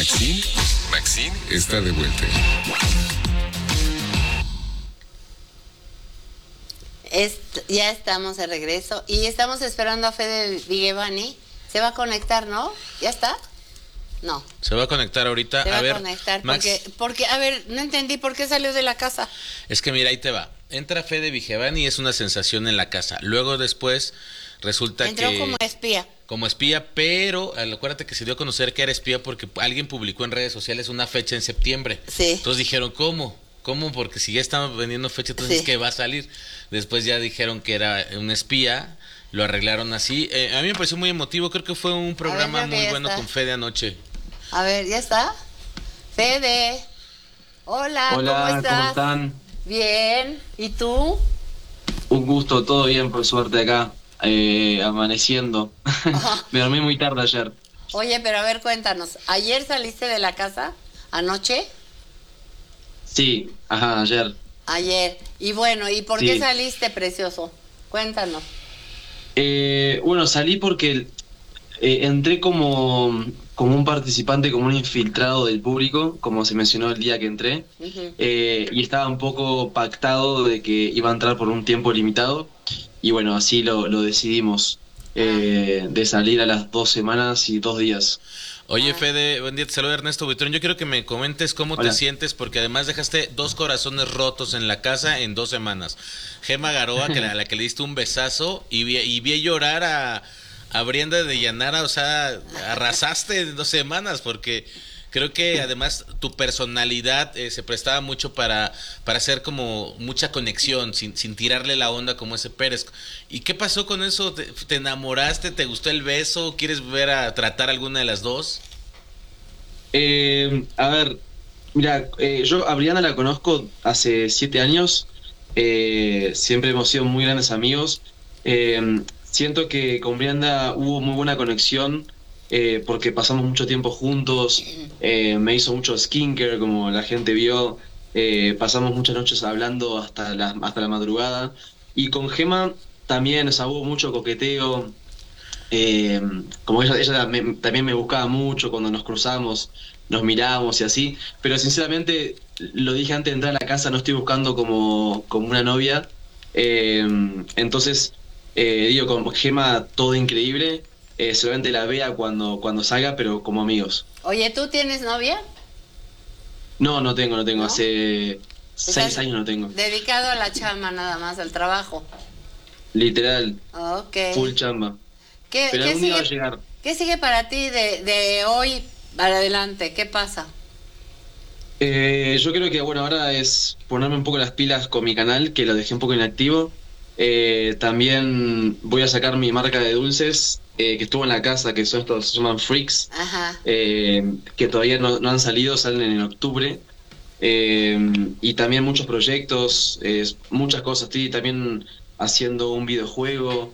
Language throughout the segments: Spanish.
Maxine está de vuelta. Ya estamos de regreso y estamos esperando a Fede Vigevani. Se va a conectar, ¿no? ¿Ya está? No. Se va a conectar ahorita. Se va a conectar Max, porque, a ver, no entendí por qué salió de la casa. Es que mira, ahí te va. Entra Fede Vigevani y es una sensación en la casa. Luego después resulta entró que... como espía. Como espía, pero acuérdate que se dio a conocer que era espía porque alguien publicó en redes sociales una fecha en septiembre. Sí. Entonces dijeron, ¿cómo? Porque si ya estaban vendiendo fecha, entonces ¿qué va a salir? Después ya dijeron que era un espía, lo arreglaron así. A mí me pareció muy emotivo, creo que fue un programa muy bueno con Fede anoche. A ver, ¿ya está? Fede. Hola, ¿cómo estás? ¿Cómo están? Bien, ¿y tú? Un gusto, todo bien, por suerte acá, amaneciendo. Me dormí muy tarde ayer. Oye, pero a ver, cuéntanos, ¿ayer saliste de la casa? ¿Anoche? Sí, ayer. Ayer. Y bueno, ¿y por qué saliste, precioso? Cuéntanos. Bueno, salí porque entré como un participante, como un infiltrado del público, como se mencionó el día que entré, y estaba un poco pactado de que iba a entrar por un tiempo limitado, y bueno, así lo decidimos, de salir a las 2 semanas y 2 días. Oye, Fede, buen día, te saluda Ernesto Buitrón. Yo quiero que me comentes cómo te sientes, porque además dejaste 2 corazones rotos en la casa en 2 semanas. Gema Garoa, a la que le diste un besazo, y vi llorar a Brianda de Llanara, o sea, arrasaste en 2 semanas, porque creo que además tu personalidad se prestaba mucho para hacer como mucha conexión, sin tirarle la onda como ese Pérez. ¿Y qué pasó con eso? ¿Te enamoraste? ¿Te gustó el beso? ¿Quieres volver a tratar alguna de las dos? A ver, mira, yo a Brianda la conozco hace 7 años, siempre hemos sido muy grandes amigos. Siento que con Brianda hubo muy buena conexión, porque pasamos mucho tiempo juntos, me hizo mucho skincare, como la gente vio, pasamos muchas noches hablando hasta la madrugada, y con Gema también, o sea, hubo mucho coqueteo, como ella también me buscaba mucho cuando nos cruzamos, nos mirábamos y así, pero sinceramente, lo dije antes de entrar a la casa, no estoy buscando como una novia, entonces... digo, con Gema todo increíble, solamente la vea cuando salga, pero como amigos. Oye, ¿tú tienes novia? No tengo, ¿no? Hace 6 ¿Estás años no tengo. dedicado a la chamba nada más, al trabajo? Literal, full chamba. Pero algún día va a llegar. ¿Qué sigue para ti de hoy para adelante? ¿Qué pasa? Yo creo que, bueno, ahora es ponerme un poco las pilas con mi canal, que lo dejé un poco inactivo. También voy a sacar mi marca de dulces, que estuvo en la casa, que son estos, se llaman Freaks, que todavía no han salido, salen en octubre, y también muchos proyectos, muchas cosas. Estoy también haciendo un videojuego,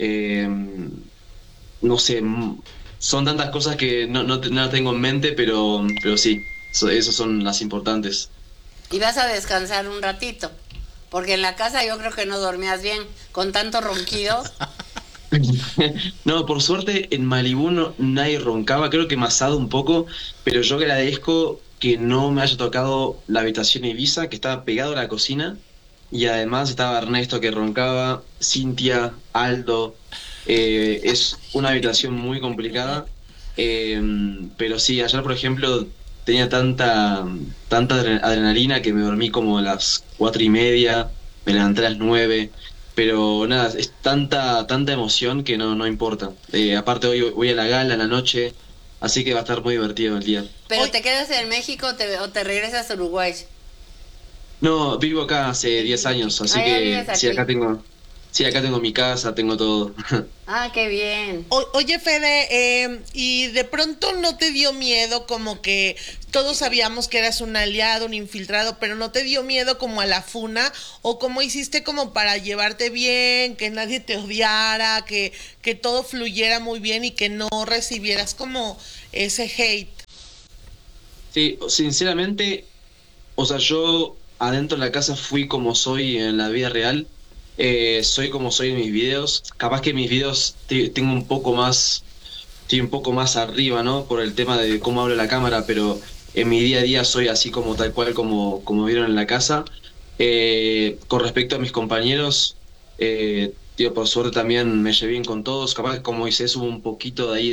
no sé, son tantas cosas que no tengo en mente, pero sí, esas son las importantes. ¿Y vas a descansar un ratito? Porque en la casa yo creo que no dormías bien, con tanto ronquido. No, por suerte en Malibú nadie roncaba, creo que masado un poco, pero yo agradezco que no me haya tocado la habitación Ibiza, que estaba pegado a la cocina, y además estaba Ernesto que roncaba, Cintia, Aldo, es una habitación muy complicada, pero sí, ayer por ejemplo tenía tanta adrenalina que me dormí como a las 4:30, me levanté a las 9, pero nada, es tanta emoción que no importa. Aparte hoy voy a la gala en la noche, así que va a estar muy divertido el día. ¿Pero te quedas en México o te regresas a Uruguay? No, vivo acá hace 10 años, así que sí, acá tengo mi casa, tengo todo. Ah, qué bien. Oye, Fede, ¿y de pronto no te dio miedo, como que todos sabíamos que eras un aliado, un infiltrado, pero no te dio miedo como a la funa? ¿O cómo hiciste como para llevarte bien, que nadie te odiara, que todo fluyera muy bien y que no recibieras como ese hate? Sí, sinceramente, o sea, yo adentro de la casa fui como soy en la vida real. Soy como soy en mis videos. Capaz que en mis videos tengo un poco más estoy un poco más arriba, ¿no? Por el tema de cómo hablo la cámara, pero en mi día a día soy así como tal cual como vieron en la casa. Con respecto a mis compañeros, tío, por suerte también me llevé bien con todos. Capaz que como dices, hubo un poquito de ahí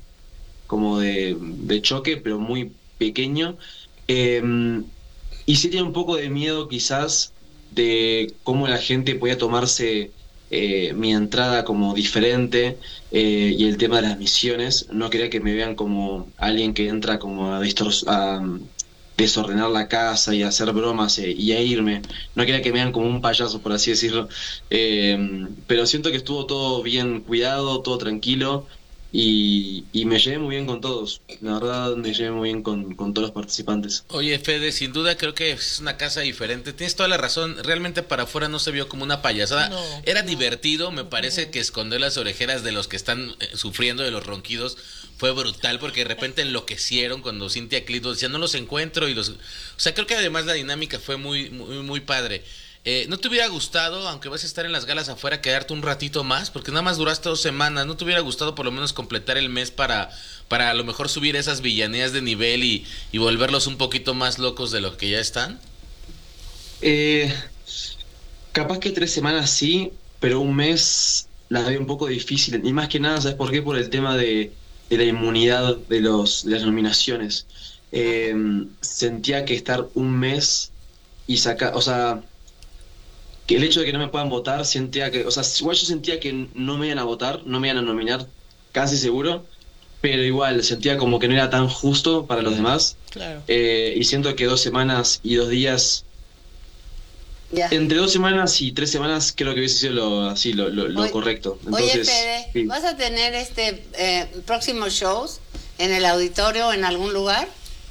de choque, pero muy pequeño. Eh, y sí tenía un poco de miedo quizás de cómo la gente podía tomarse mi entrada como diferente, y el tema de las misiones. No quería que me vean como alguien que entra como a desordenar la casa y a hacer bromas, y a irme. No quería que me vean como un payaso, por así decirlo. Pero siento que estuvo todo bien cuidado, todo tranquilo. Y me llevé muy bien con todos. La verdad, me llevé muy bien con todos los participantes. Oye, Fede, sin duda creo que es una casa diferente. Tienes toda la razón. Realmente para afuera no se vio como una payasada. No, Era divertido. Me parece que esconder las orejeras de los que están sufriendo de los ronquidos fue brutal, porque de repente enloquecieron cuando Cintia Clitbo decía no los encuentro y los... O sea, creo que además la dinámica fue muy padre. ¿No te hubiera gustado, aunque vas a estar en las galas afuera, quedarte un ratito más? Porque nada más duraste 2 semanas. ¿No te hubiera gustado por lo menos completar el mes para a lo mejor subir esas villanías de nivel y volverlos un poquito más locos de lo que ya están? Eh, Capaz que 3 semanas sí, pero un mes la veo un poco difícil. Y más que nada, ¿sabes por qué? Por el tema de la inmunidad de las nominaciones. Sentía que estar un mes y sacar, o sea, que el hecho de que no me puedan votar, sentía que, o sea, igual yo sentía que no me iban a votar, no me iban a nominar, casi seguro, pero igual sentía como que no era tan justo para los demás. claro. Y siento que 2 semanas y 2 días, Ya. entre 2 semanas y 3 semanas, creo que hubiese sido lo Oye, correcto. Oye, Entonces, Fede, sí. ¿vas a tener próximos shows en el auditorio o en algún lugar?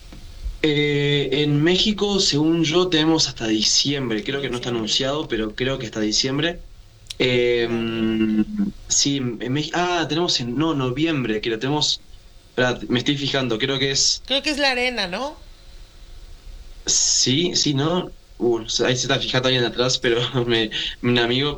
En México, según yo, tenemos hasta diciembre. Creo que no está anunciado, pero creo que hasta diciembre. Eh, sí, en México. Ah, tenemos no, noviembre, que lo tenemos. Espera, me estoy fijando, creo que es. Creo que es la arena, ¿no? Sí, sí, ¿no? Ahí se está fijando alguien atrás, pero un amigo,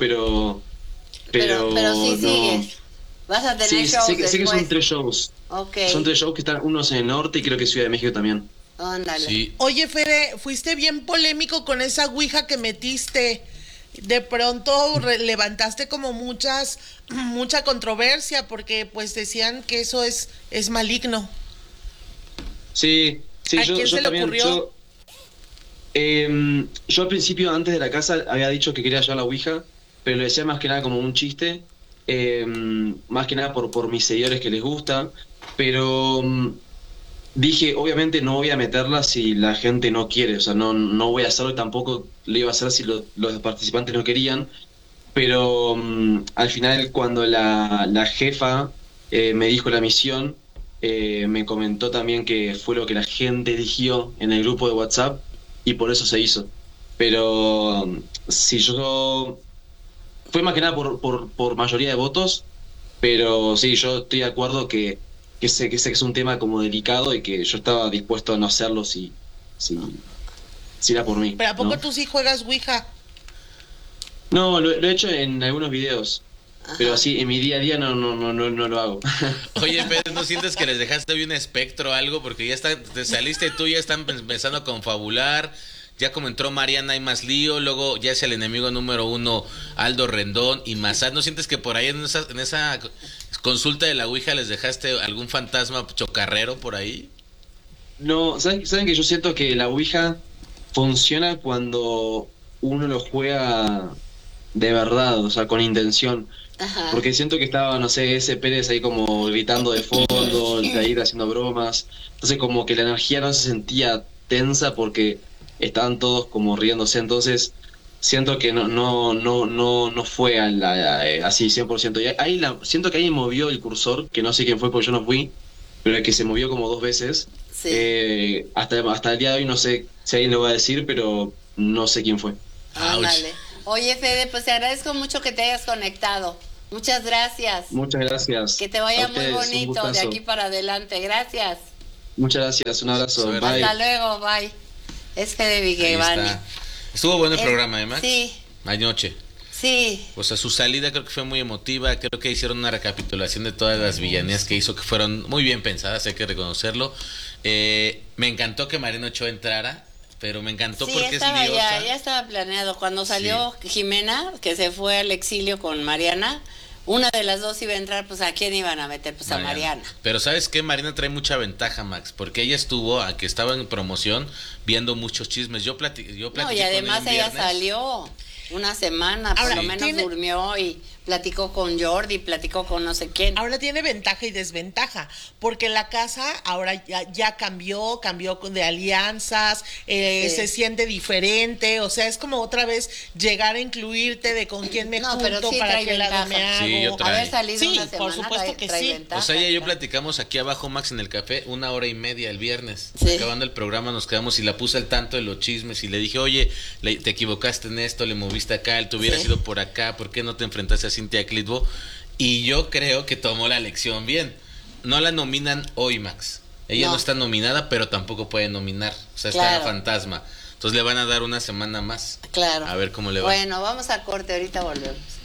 Pero sí no. sigues. ¿Vas a tener Sí, shows sé que son después? 3 shows. Ok, Son 3 shows que están unos en el norte y creo que Ciudad de México también. ándale. Sí. Oye, Fede, fuiste bien polémico con esa ouija que metiste. De pronto levantaste como mucha controversia porque pues decían que eso es maligno. Sí, sí, ¿A yo, quién yo se le también. ocurrió? Yo al principio, antes de la casa, había dicho que quería llevar la Ouija, pero lo decía más que nada como un chiste, más que nada por mis seguidores que les gusta, pero dije, obviamente no voy a meterla si la gente no quiere, o sea, no voy a hacerlo y tampoco lo iba a hacer si los participantes no querían, pero al final cuando la jefa me dijo la misión, me comentó también que fue lo que la gente eligió en el grupo de WhatsApp y por eso se hizo. Pero si yo... Fue más que nada por mayoría de votos, pero sí, yo estoy de acuerdo que sé que es un tema como delicado y que yo estaba dispuesto a no hacerlo si era por mí, Pero ¿a poco ¿no? tú sí juegas ouija? No, lo he hecho en algunos videos, pero así en mi día a día no lo hago. Oye, Fede, ¿no sientes que les dejaste hoy un espectro o algo? Porque ya te saliste tú, ya están empezando a confabular. Ya como entró Mariana hay más lío, luego ya es el enemigo número 1 Aldo Rendón y Massad. ¿No sientes que por ahí en esa consulta de la Ouija les dejaste algún fantasma chocarrero por ahí? No, ¿saben que yo siento que la Ouija funciona cuando uno lo juega de verdad, o sea, con intención? Ajá. Porque siento que estaba, no sé, ese Pérez ahí como gritando de fondo, de ahí haciendo bromas. Entonces como que la energía no se sentía tensa porque estaban todos como riéndose. Entonces siento que no fue así 100%. Y ahí siento que alguien movió el cursor, que no sé quién fue porque yo no fui, pero que se movió como 2 veces. Sí. Hasta el día de hoy no sé si alguien lo va a decir, pero no sé quién fue. Ándale. Oye, Fede, pues te agradezco mucho que te hayas conectado. Muchas gracias. Muchas gracias. Que te A vaya muy ustedes, un bonito de gustazo. aquí para adelante. Gracias. Muchas gracias, un abrazo. Suerte. Bye. Hasta luego, bye. Es Fede Ahí Vigevani. está. Estuvo bueno el programa, Max. Sí, Anoche. Sí. O sea, su salida creo que fue muy emotiva, creo que hicieron una recapitulación de todas las villanías que hizo, que fueron muy bien pensadas, hay que reconocerlo. Me encantó que Mariana Ochoa entrara, pero me encantó Sí, porque estaba es liosa. ya estaba planeado. Cuando salió Jimena, que se fue al exilio con Mariana, una de las dos iba a entrar, pues ¿a quién iban a meter? Pues a Mariana. Pero ¿sabes qué? Mariana trae mucha ventaja, Max, porque ella estuvo, a que estaba en promoción, viendo muchos chismes. Yo platiqué No, y además ella salió una semana, por lo menos durmió y platicó con Jordi, platicó con no sé quién. Ahora tiene ventaja y desventaja, porque la casa ahora ya cambió de alianzas, se siente diferente, o sea, es como otra vez llegar a incluirte de con quién me junto, pero sí para qué lado me hago. Sí, haber salido una semana, por supuesto que sí. Ventaja, o sea, ella y yo platicamos aquí abajo, Max, en el café, 1 hora y media el viernes. Sí. Acabando el programa nos quedamos y la puse al tanto de los chismes y le dije, oye, te equivocaste en esto, le moviste acá, él te hubiera ido por acá, ¿por qué no te enfrentaste a Cintia Clitbo? Y yo creo que tomó la lección bien. No la nominan hoy, Max. Ella no está nominada, pero tampoco puede nominar. O sea, está fantasma. Entonces le van a dar una semana más. Claro. A ver cómo le va. Bueno, vamos a corte, ahorita volvemos.